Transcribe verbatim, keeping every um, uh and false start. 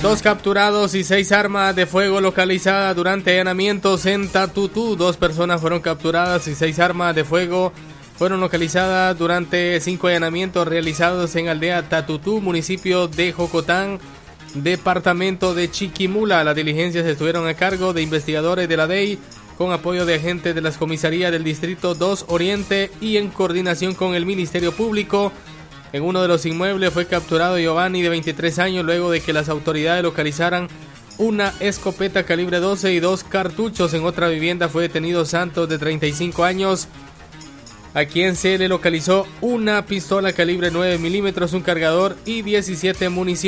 Dos capturados y seis armas de fuego localizadas durante allanamientos en Tatutú. Dos personas fueron capturadas y seis armas de fuego fueron localizadas durante cinco allanamientos realizados en aldea Tatutú, municipio de Jocotán, departamento de Chiquimula. Las diligencias estuvieron a cargo de investigadores de la D E I con apoyo de agentes de las comisarías del Distrito dos Oriente y en coordinación con el Ministerio Público. En uno de los inmuebles fue capturado Giovanni, de veintitrés años, luego de que las autoridades localizaran una escopeta calibre doce y dos cartuchos. En otra vivienda fue detenido Santos, de treinta y cinco años, a quien se le localizó una pistola calibre nueve milímetros, un cargador y diecisiete municiones.